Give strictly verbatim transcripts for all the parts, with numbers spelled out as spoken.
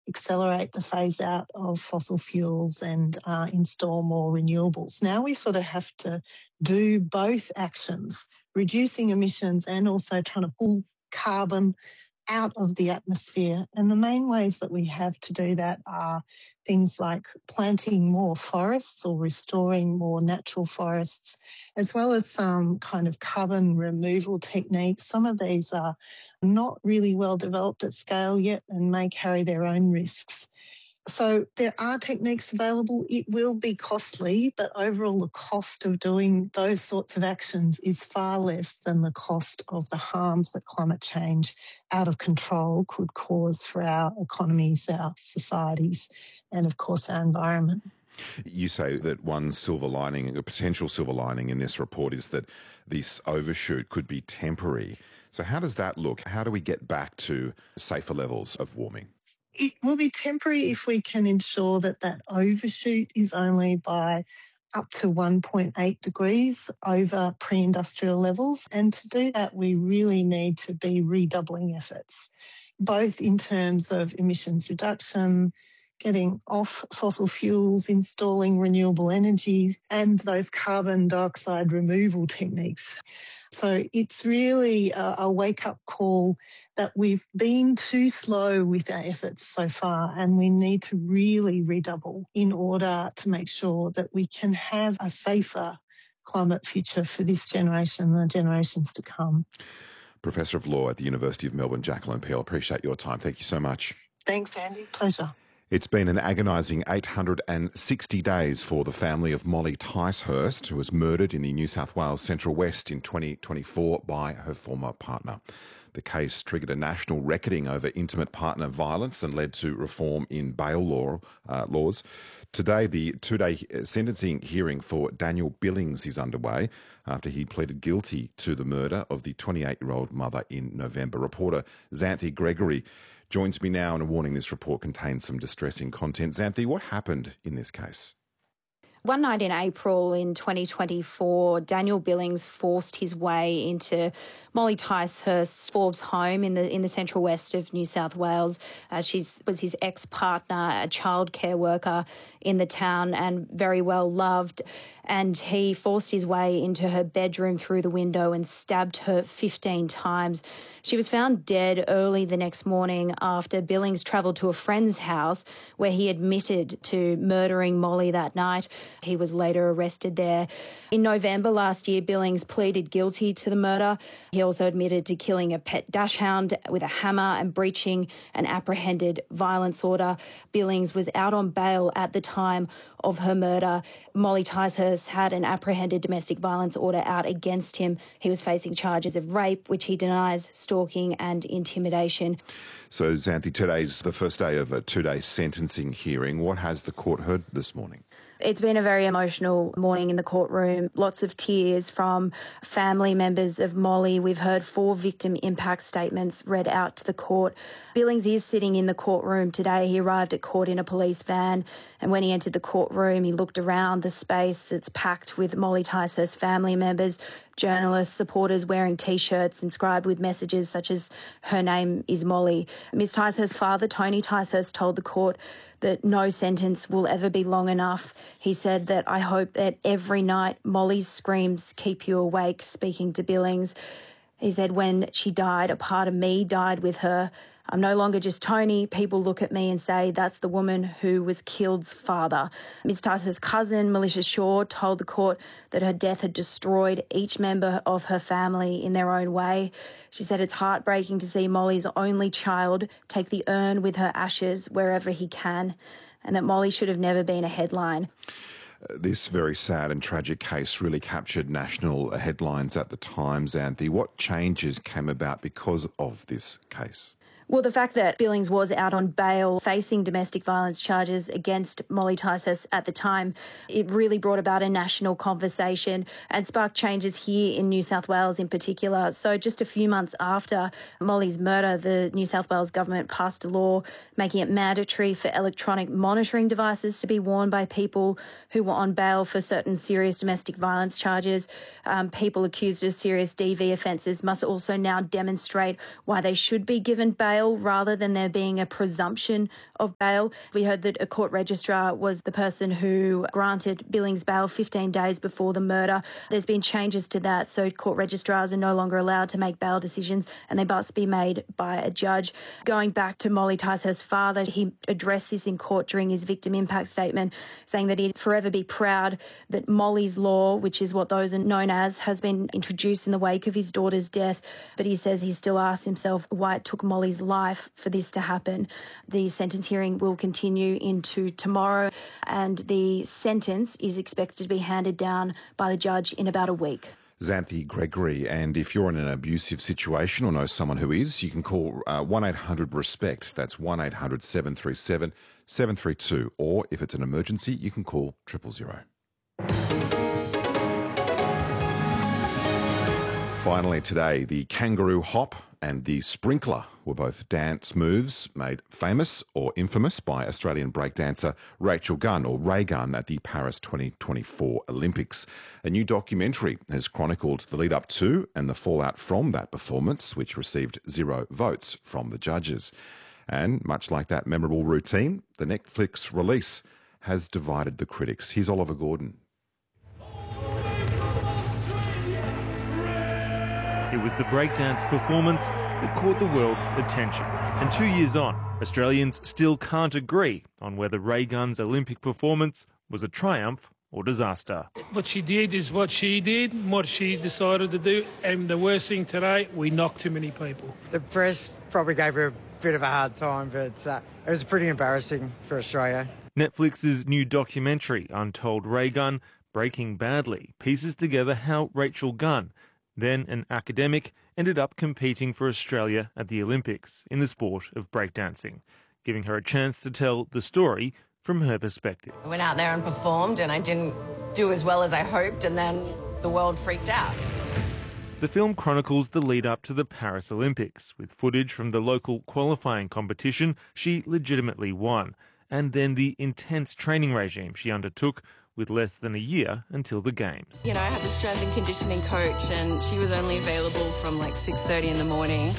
accelerate the phase out of fossil fuels and uh, install more renewables. Now we sort of have to do both actions, reducing emissions and also trying to pull carbon out of the atmosphere. And the main ways that we have to do that are things like planting more forests or restoring more natural forests, as well as some kind of carbon removal techniques. Some of these are not really well developed at scale yet and may carry their own risks. So there are techniques available. It will be costly, but overall the cost of doing those sorts of actions is far less than the cost of the harms that climate change out of control could cause for our economies, our societies, and of course our environment. You say that one silver lining, a potential silver lining in this report is that this overshoot could be temporary. So how does that look? How do we get back to safer levels of warming? It will be temporary if we can ensure that that overshoot is only by up to one point eight degrees over pre-industrial levels. And to do that, we really need to be redoubling efforts, both in terms of emissions reduction, getting off fossil fuels, installing renewable energy, and those carbon dioxide removal techniques. So it's really a, a wake-up call that we've been too slow with our efforts so far, and we need to really redouble in order to make sure that we can have a safer climate future for this generation and the generations to come. Professor of Law at the University of Melbourne, Jacqueline Peel, appreciate your time. Thank you so much. Thanks, Andy. Pleasure. It's been an agonising eight hundred sixty days for the family of Molly Ticehurst, who was murdered in the New South Wales Central West in twenty twenty-four by her former partner. The case triggered a national reckoning over intimate partner violence and led to reform in bail law, uh, laws. Today, the two-day sentencing hearing for Daniel Billings is underway after he pleaded guilty to the murder of the twenty-eight-year-old mother in November. Reporter Xanthi Gregory joins me now and a warning this report contains some distressing content. Xanthi, what happened in this case? One night in April in twenty twenty-four, Daniel Billings forced his way into Molly Ticehurst's Forbes home in the in the central west of New South Wales. Uh, she was his ex-partner, a childcare worker in the town and very well loved. And he forced his way into her bedroom through the window and stabbed her fifteen times. She was found dead early the next morning after Billings travelled to a friend's house where he admitted to murdering Molly that night. He was later arrested there. In November last year, Billings pleaded guilty to the murder. He also admitted to killing a pet dachshund with a hammer and breaching an apprehended violence order. Billings was out on bail at the time of her murder. Molly Ticehurst had an apprehended domestic violence order out against him. He was facing charges of rape, which he denies, stalking and intimidation. So, Xanthi, today's the first day of a two-day sentencing hearing. What has the court heard this morning? It's been a very emotional morning in the courtroom. Lots of tears from family members of Molly. We've heard four victim impact statements read out to the court. Billings is sitting in the courtroom today. He arrived at court in a police van, and when he entered the courtroom, he looked around the space that's packed with Molly Ticehurst family members, journalists, supporters wearing T-shirts inscribed with messages such as, "Her name is Molly." Miz Ticehurst's father, Tony Ticehurst, told the court that no sentence will ever be long enough. He said that, "I hope that every night Molly's screams keep you awake," speaking to Billings. He said, "When she died, a part of me died with her. I'm no longer just Tony. People look at me and say, that's the woman who was killed's father." Miz Ticehurst's cousin, Melissa Shaw, told the court that her death had destroyed each member of her family in their own way. She said it's heartbreaking to see Molly's only child take the urn with her ashes wherever he can, and that Molly should have never been a headline. This very sad and tragic case really captured national headlines at the time, Xanthi. What changes came about because of this case? Well, the fact that Billings was out on bail facing domestic violence charges against Molly Ticehurst at the time, it really brought about a national conversation and sparked changes here in New South Wales in particular. So just a few months after Molly's murder, the New South Wales government passed a law making it mandatory for electronic monitoring devices to be worn by people who were on bail for certain serious domestic violence charges. Um, people accused of serious D V offences must also now demonstrate why they should be given bail bail rather than there being a presumption of bail. We heard that a court registrar was the person who granted Billings bail fifteen days before the murder. There's been changes to that, so court registrars are no longer allowed to make bail decisions and they must be made by a judge. Going back to Molly Ticehurst's father, he addressed this in court during his victim impact statement, saying that he'd forever be proud that Molly's Law, which is what those are known as, has been introduced in the wake of his daughter's death. But he says he still asks himself why it took Molly's life for this to happen. The sentence hearing will continue into tomorrow, and the sentence is expected to be handed down by the judge in about a week. Xanthi Gregory, and if you're in an abusive situation or know someone who is, you can call uh, one eight hundred RESPECT. That's one eight hundred seven three seven seven three two. Or if it's an emergency, you can call triple zero. Finally today, the kangaroo hop and the sprinkler were both dance moves made famous or infamous by Australian breakdancer Rachel Gunn, or Ray Gunn, at the Paris twenty twenty-four Olympics. A new documentary has chronicled the lead up to and the fallout from that performance, which received zero votes from the judges. And much like that memorable routine, the Netflix release has divided the critics. Here's Oliver Gordon. It was the breakdance performance that caught the world's attention. And two years on, Australians still can't agree on whether Ray Gunn's Olympic performance was a triumph or disaster. What she did is what she did, what she decided to do, and the worst thing today, we knocked too many people. The press probably gave her a bit of a hard time, but uh, it was pretty embarrassing for Australia. Netflix's new documentary, Untold Ray Gunn, Breaking Badly, pieces together how Rachel Gunn, then an academic, ended up competing for Australia at the Olympics in the sport of breakdancing, giving her a chance to tell the story from her perspective. I went out there and performed and I didn't do as well as I hoped, and then the world freaked out. The film chronicles the lead up to the Paris Olympics, with footage from the local qualifying competition she legitimately won, and then the intense training regime she undertook with less than a year until the Games. You know, I had the strength and conditioning coach and she was only available from like six thirty in the morning.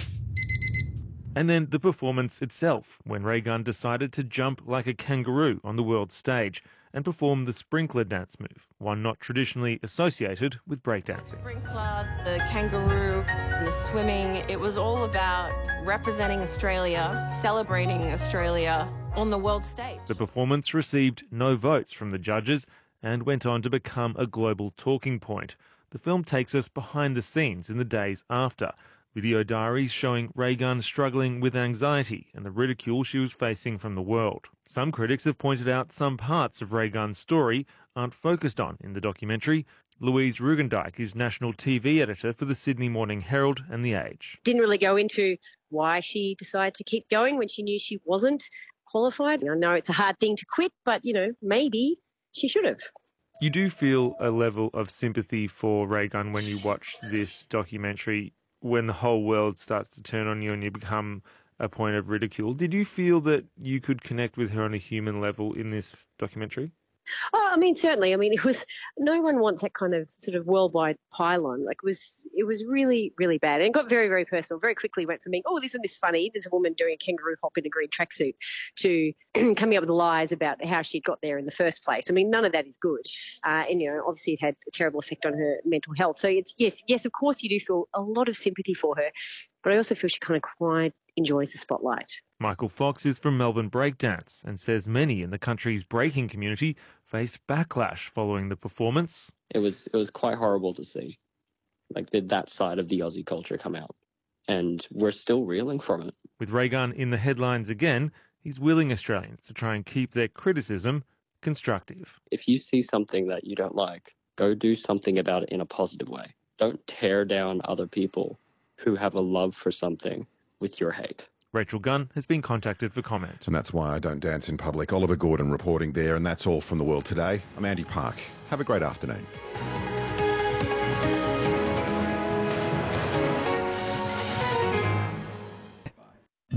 And then the performance itself, when Ray Gunn decided to jump like a kangaroo on the world stage and perform the sprinkler dance move, one not traditionally associated with breakdancing. The sprinkler, the kangaroo, and the swimming, it was all about representing Australia, celebrating Australia on the world stage. The performance received no votes from the judges and went on to become a global talking point. The film takes us behind the scenes in the days after. Video diaries showing Ray Gunn struggling with anxiety and the ridicule she was facing from the world. Some critics have pointed out some parts of Ray Gunn's story aren't focused on in the documentary. Louise Rugendijk is national T V editor for the Sydney Morning Herald and The Age. Didn't really go into why she decided to keep going when she knew she wasn't qualified. I know it's a hard thing to quit, but, you know, maybe she should have. You do feel a level of sympathy for Ray Gunn when you watch this documentary, when the whole world starts to turn on you and you become a point of ridicule. Did you feel that you could connect with her on a human level in this documentary? Oh, I mean, certainly. I mean, it was, no one wants that kind of sort of worldwide pylon. Like, it was, it was really, really bad. And it got very, very personal. Very quickly went from being, oh, isn't this funny? There's a woman doing a kangaroo hop in a green tracksuit, to coming up with lies about how she'd got there in the first place. I mean, none of that is good. Uh, and, you know, obviously it had a terrible effect on her mental health. So it's, yes, yes, of course you do feel a lot of sympathy for her. But I also feel she kind of quite enjoys the spotlight. Michael Fox is from Melbourne Breakdance and says many in the country's breaking community faced backlash following the performance. It was it was quite horrible to see, like, did that side of the Aussie culture come out, and we're still reeling from it. With Ray Gunn in the headlines again, he's willing Australians to try and keep their criticism constructive. If you see something that you don't like, go do something about it in a positive way. Don't tear down other people who have a love for something with your hate. Rachel Gunn has been contacted for comment. And that's why I don't dance in public. Oliver Gordon reporting there, and that's all from The World Today. I'm Andy Park. Have a great afternoon.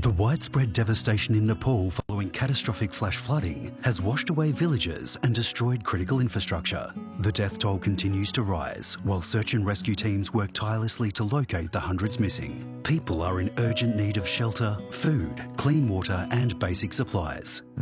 The widespread devastation in Nepal following catastrophic flash flooding has washed away villages and destroyed critical infrastructure. The death toll continues to rise while search and rescue teams work tirelessly to locate the hundreds missing. People are in urgent need of shelter, food, clean water and basic supplies.